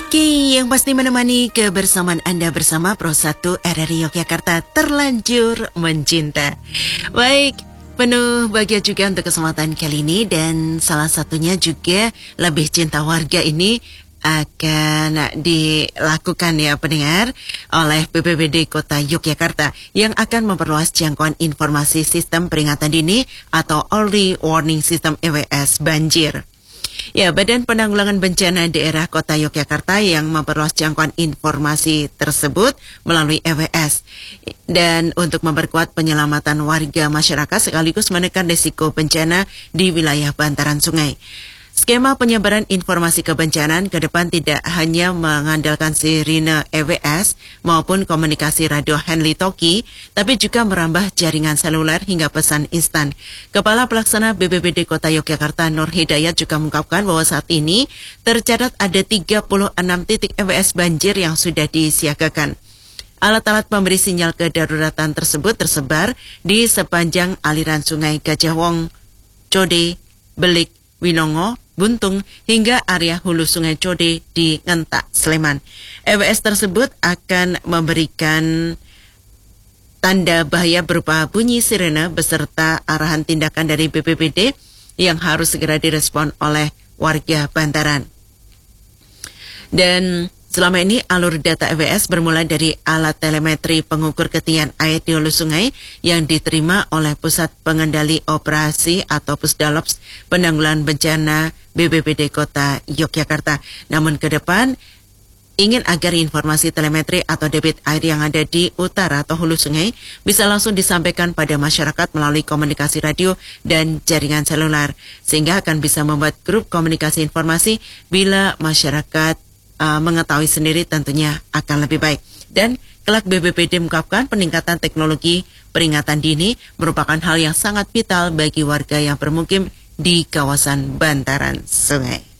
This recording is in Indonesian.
Oke, yang pasti menemani kebersamaan Anda bersama Pro 1 RRI Yogyakarta terlanjur mencinta. Baik, penuh bahagia juga untuk kesempatan kali ini dan salah satunya juga lebih cinta warga ini akan dilakukan ya pendengar oleh BPBD Kota Yogyakarta yang akan memperluas jangkauan informasi sistem peringatan dini atau Early Warning System EWS banjir. Ya, Badan Penanggulangan Bencana Daerah Kota Yogyakarta yang memperluas jangkauan informasi tersebut melalui EWS. Dan untuk memperkuat penyelamatan warga masyarakat sekaligus menekan risiko bencana di wilayah bantaran sungai. Skema penyebaran informasi kebencanaan ke depan tidak hanya mengandalkan sirine EWS maupun komunikasi radio handly-talkie, tapi juga merambah jaringan seluler hingga pesan instan. Kepala Pelaksana BPBD Kota Yogyakarta Nur Hidayat juga mengungkapkan bahwa saat ini tercatat ada 36 titik EWS banjir yang sudah disiagakan. Alat-alat pemberi sinyal kedaruratan tersebut tersebar di sepanjang aliran sungai Gajah Wong, Code, Belik, Winongo, Buntung, hingga area hulu sungai Code di Ngentak, Sleman. EWS tersebut akan memberikan tanda bahaya berupa bunyi sirene beserta arahan tindakan dari BPBD yang harus segera direspon oleh warga bantaran. Dan selama ini alur data EWS bermula dari alat telemetri pengukur ketinggian air di hulu sungai yang diterima oleh Pusat Pengendali Operasi atau Pusdalops Penanggulangan Bencana BPBD Kota Yogyakarta. Namun ke depan ingin agar informasi telemetri atau debit air yang ada di utara atau hulu sungai bisa langsung disampaikan pada masyarakat melalui komunikasi radio dan jaringan seluler, sehingga akan bisa membuat grup komunikasi informasi bila masyarakat mengetahui sendiri tentunya akan lebih baik. Dan kelak BPBD mengungkapkan peningkatan teknologi peringatan dini merupakan hal yang sangat vital bagi warga yang bermukim di kawasan bantaran sungai.